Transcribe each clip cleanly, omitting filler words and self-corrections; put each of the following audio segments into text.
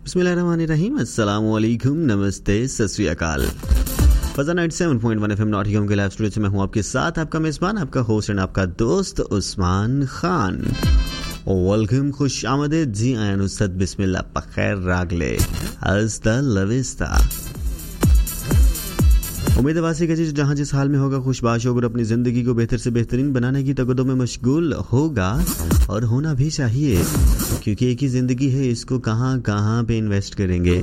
बिस्मिल्लाहिर्रहमानिर्रहीम, अस्सलामु अलैकुम, नमस्ते, सत श्री अकाल। फजा 97.1 FM नॉटिंघम के लाइव स्टूडियो से मैं हूं आपके साथ, आपका मेज़बान, आपका होस्ट एंड आपका दोस्त उस्मान खान। वेलकम, खुश आमदीद जी आयान उस्ताद, बिस्मिल्लाह, बखैर रागले, हस्ता लविस्ता। उम्मीद है वासी का जी जहाँ जिस हाल में होगा खुशबाश होकर अपनी ज़िंदगी को बेहतर से बेहतरीन बनाने की तगदो में मशगूल होगा, और होना भी चाहिए, क्योंकि एक ही ज़िंदगी है, इसको कहाँ कहाँ पे इन्वेस्ट करेंगे।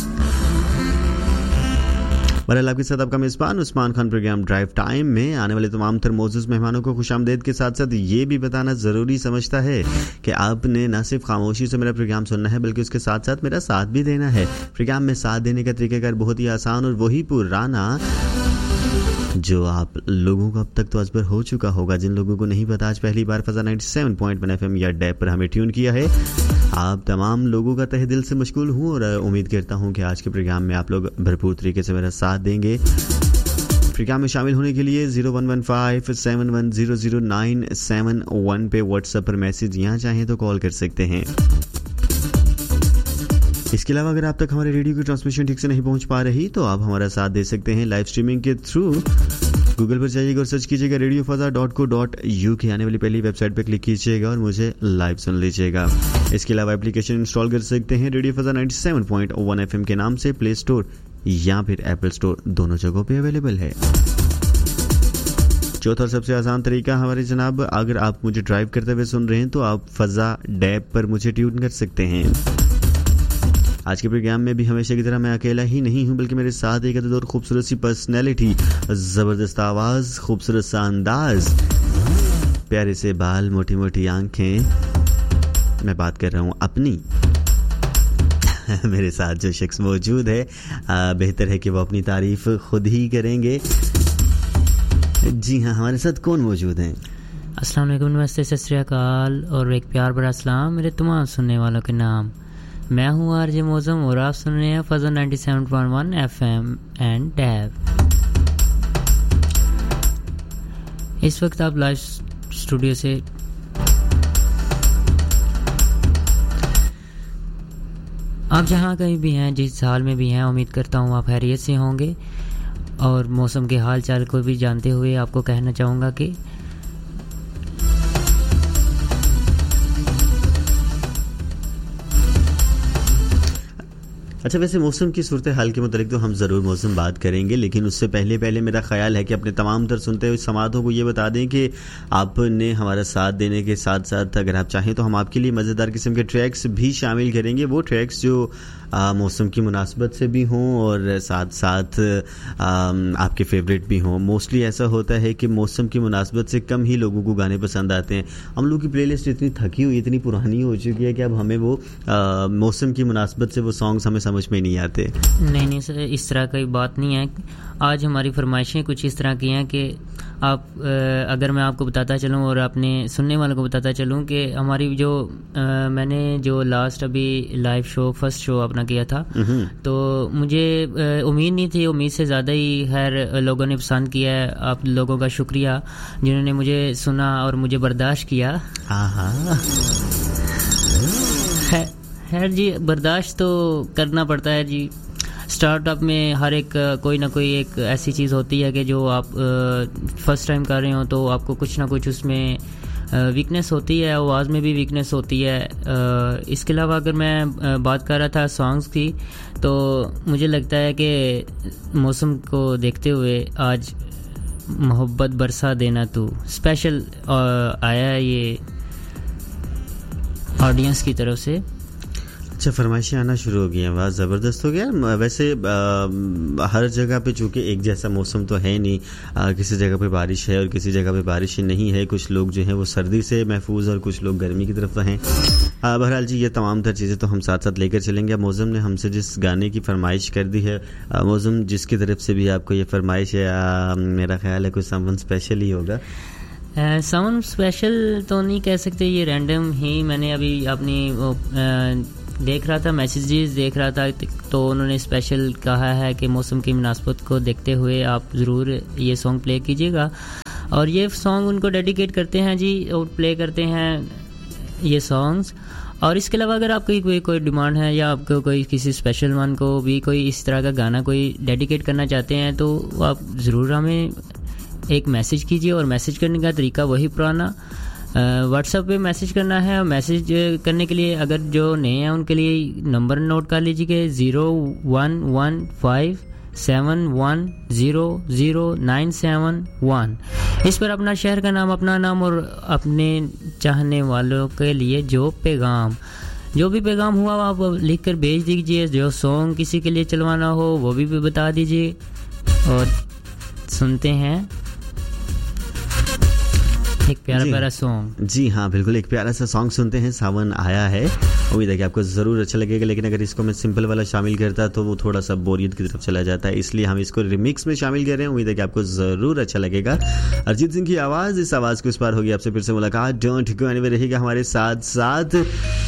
बहरहाल आपके साथ आपका मेज़बान Usman Khan, programme drive time में आने वाले तमाम तर मौजूद मेहमानों को खुशामदीद के साथ साथ ये भी बताना ज़रूरी समझता है कि आपने न सिर्फ खामोशी से मेरा प्रोग्राम सुनना है, बल्कि उसके साथ साथ मेरा साथ भी देना है। प्रोग्राम में साथ देने का तरीक़ाकार बहुत ही आसान और वही पुराना जो आप लोगों को अब तक तो अजबर हो चुका होगा। जिन लोगों को नहीं पता, आज पहली बार फजा 97.1 FM या डैब पर हमें ट्यून किया है, आप तमाम लोगों का तहे दिल से मशगूल हूँ और उम्मीद करता हूँ कि आज के प्रोग्राम में आप लोग भरपूर तरीके से मेरा साथ देंगे। प्रोग्राम में शामिल होने के लिए 011571000971 पे व्हाट्सएप पर मैसेज, यहाँ चाहें तो कॉल कर सकते हैं। इसके अलावा अगर आप तक हमारे रेडियो की ट्रांसमिशन ठीक से नहीं पहुंच पा रही, तो आप हमारा साथ दे सकते हैं लाइव स्ट्रीमिंग के थ्रू। गूगल पर जाइएगा और सर्च कीजिएगा radiofasa.co.uk, आने वाली पहली वेबसाइट पर क्लिक कीजिएगा और मुझे लाइव सुन लीजिएगा। इसके अलावा एप्लीकेशन इंस्टॉल कर सकते हैं रेडियो फजा 97.1 FM के नाम से, प्ले स्टोर या फिर एप्पल स्टोर, दोनों जगहों पे अवेलेबल है। चौथा और सबसे आसान तरीका हमारे जनाब, अगर आप मुझे ड्राइव करते हुए सुन रहे हैं तो आप फजा डैब पर मुझे ट्यून कर सकते हैं। आज के प्रोग्राम में भी हमेशा की तरह मैं अकेला ही नहीं हूं, बल्कि मेरे साथ एक अदद और खूबसूरत सी पर्सनैलिटी, ज़बरदस्त आवाज़, खूबसूरत सा अंदाज, प्यारे से बाल, मोटी मोटी आंखें, मैं बात कर रहा हूं अपनी। मेरे साथ जो शख्स मौजूद है, बेहतर है कि वो अपनी तारीफ खुद ही करेंगे। जी हाँ, हमारे साथ कौन मौजूद हैं? अस्सलाम वालेकुम, नमस्ते, सत श्री अकाल और एक प्यार भरा सलाम मेरे तमाम सुनने वालों के नाम। मैं हूँ आरजे मौसम और आप सुन रहे हैं फजा 97.1 FM एंड टैब। इस वक्त आप लाइव स्टूडियो से आप जहाँ कहीं भी हैं, जिस हाल में भी हैं, उम्मीद करता हूँ आप खैरियत से होंगे। और मौसम के हाल चाल को भी जानते हुए आपको कहना चाहूँगा कि अच्छा, वैसे मौसम की सूरत हाल के मुतालिक तो हम ज़रूर मौसम बात करेंगे, लेकिन उससे पहले मेरा ख्याल है कि अपने तमाम तर सुनते हुए समातों को ये बता दें कि आपने हमारा साथ देने के साथ साथ अगर आप चाहें तो हम आपके लिए मज़ेदार किस्म के ट्रैक्स भी शामिल करेंगे। वो ट्रैक्स जो मौसम की मुनासबत से भी हों और साथ साथ आपके फेवरेट भी हों। मोस्टली ऐसा होता है कि मौसम की मुनासबत से कम ही लोगों को गाने पसंद आते हैं। हम लोग की प्लेलिस्ट इतनी थकी हुई, इतनी पुरानी हो चुकी है कि अब हमें वो मौसम की मुनासबत से वो सॉन्ग्स हमें समझ में नहीं आते। नहीं सर, इस तरह की बात नहीं है। आज हमारी फरमाइशें कुछ इस तरह की हैं कि आप अगर मैं आपको बताता चलूं और अपने सुनने वालों को बताता चलूं कि हमारी जो मैंने जो लास्ट अभी लाइव शो, फर्स्ट शो अपना किया था, तो मुझे उम्मीद नहीं थी, उम्मीद से ज़्यादा ही खैर लोगों ने पसंद किया है। आप लोगों का शुक्रिया जिन्होंने मुझे सुना और मुझे बर्दाश्त किया। खैर जी, बर्दाश्त तो करना पड़ता है जी। स्टार्टअप में हर एक कोई ना कोई एक ऐसी चीज़ होती है कि जो आप फर्स्ट टाइम कर रहे हो तो आपको कुछ ना कुछ उसमें वीकनेस होती है, आवाज़ में भी वीकनेस होती है। इसके अलावा अगर मैं बात कर रहा था सॉन्ग्स की, तो मुझे लगता है कि मौसम को देखते हुए आज मोहब्बत बरसा देना तू स्पेशल आया है ये ऑडियंस की तरफ से। अच्छा, फरमाइशें आना शुरू हो गई हैं, वाह ज़बरदस्त हो गया। वैसे हर जगह पे चूँकि एक जैसा मौसम तो है नहीं, किसी जगह पे बारिश है और किसी जगह पे बारिश नहीं है। कुछ लोग जो हैं वो सर्दी से महफूज और कुछ लोग गर्मी की तरफ हैं। बहरहाल जी, ये तमाम तर चीज़ें तो हम साथ साथ लेकर चलेंगे। मौसम ने हमसे जिस गाने की फरमाइश कर दी है, मौसम जिसकी तरफ से भी आपको ये फरमाइश है, मेरा ख्याल है कुछ समवन स्पेशल ही होगा। समवन स्पेशल तो नहीं कह सकते, ये रैंडम ही मैंने अभी अपनी देख रहा था, मैसेजेस देख रहा था, तो उन्होंने स्पेशल कहा है कि मौसम की मुनासबत को देखते हुए आप ज़रूर ये सॉन्ग प्ले कीजिएगा। और ये सॉन्ग उनको डेडिकेट करते हैं जी, और प्ले करते हैं ये सॉन्ग्स। और इसके अलावा अगर आपकी कोई डिमांड है या आपको कोई किसी स्पेशल वन को भी कोई इस तरह का गाना कोई डेडिकेट करना चाहते हैं तो आप ज़रूर हमें एक मैसेज कीजिए। और मैसेज करने का तरीका वही पुराना, व्हाट्सएप पे मैसेज करना है। और मैसेज करने के लिए अगर जो नए हैं उनके लिए नंबर नोट कर लीजिए 011571000971। इस पर अपना शहर का नाम, अपना नाम और अपने चाहने वालों के लिए जो भी पैगाम हुआ आप लिख कर भेज दीजिए। जो सॉन्ग किसी के लिए चलवाना हो वो भी बता दीजिए। और सुनते हैं एक प्यारा सॉन्ग। जी हाँ बिल्कुल, एक प्यारा सा सॉन्ग सुनते हैं। सावन आया है, उम्मीद है कि आपको ज़रूर अच्छा लगेगा। लेकिन अगर इसको मैं सिंपल वाला शामिल करता तो वो थोड़ा सा बोरियत की तरफ चला जाता है, इसलिए हम इसको रिमिक्स में शामिल कर रहे हैं। उम्मीद है कि आपको ज़रूर अच्छा लगेगा। अरिजीत सिंह की आवाज़, इस आवाज़ को इस बार होगी आपसे फिर से मुलाकात। डोंट गो एनीवेयर, रहेगा हमारे साथ साथ।